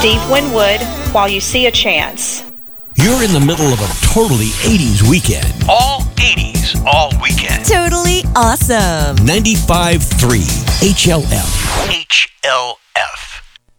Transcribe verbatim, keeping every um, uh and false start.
Steve Winwood, While You See a Chance. You're in the middle of a totally eighties weekend. All eighties, all weekend. Totally awesome. ninety-five point three H L F. H L F.